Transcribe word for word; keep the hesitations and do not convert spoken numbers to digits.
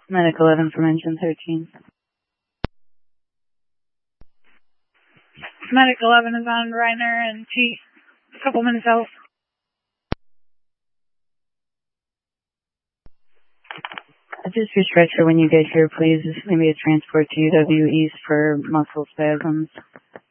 Medic eleven from engine thirteen. Medic eleven is on Reiner and T. A couple minutes out. Just your stretcher when you get here, please. This may be a transport to U W East for muscle spasms.